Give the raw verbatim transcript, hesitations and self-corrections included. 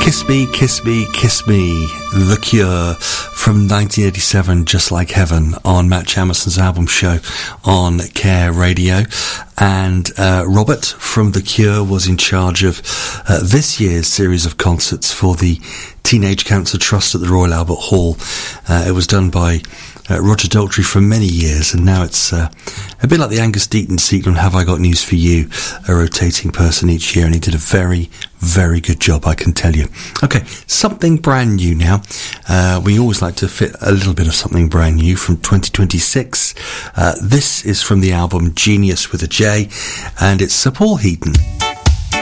Kiss Me, Kiss Me, Kiss Me, The Cure from nineteen eighty-seven, Just Like Heaven, on Matt Jameson's album show on Care Radio. And uh, Robert from The Cure was in charge of uh, this year's series of concerts for the Teenage Cancer Trust at the Royal Albert Hall. Uh, it was done by uh, Roger Daltrey for many years, and now it's uh, a bit like the Angus Deaton seat on Have I Got News For You, a rotating person each year, and he did a very, very good job, I can tell you. Okay, something brand new now. Uh, we always like to fit a little bit of something brand new from twenty twenty-six. Uh, this is from the album Genius with a J, and it's Sir Paul Heaton.